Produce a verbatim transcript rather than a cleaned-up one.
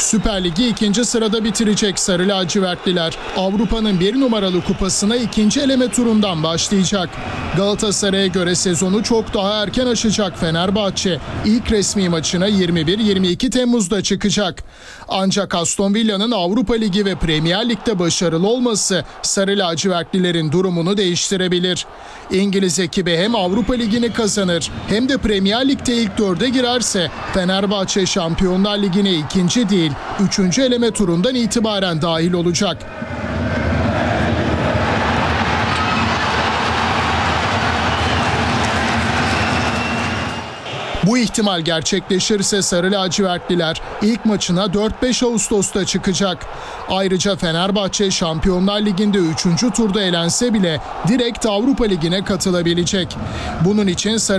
Süper Lig'i ikinci sırada bitirecek Sarı Lacivertliler Avrupa'nın bir numaralı kupasına ikinci eleme turundan başlayacak. Galatasaray'a göre sezonu çok daha erken aşacak Fenerbahçe ilk resmi maçına yirmi bir yirmi iki Temmuz'da çıkacak. Ancak Aston Villa'nın Avrupa Ligi ve Premier Lig'de başarılı olması Sarı Lacivertlilerin durumunu değiştirebilir. İngiliz ekibi hem Avrupa Ligi'ni kazanır hem de Premier Lig'de ilk dörde girerse Fenerbahçe Şampiyonlar Ligi'ne ikinci değil, üçüncü eleme turundan itibaren dahil olacak. Bu ihtimal gerçekleşirse Sarı Lacivertliler ilk maçına dört beş Ağustos'ta çıkacak. Ayrıca Fenerbahçe Şampiyonlar Ligi'nde üçüncü turda elense bile direkt Avrupa Ligi'ne katılabilecek. Bunun için Sarı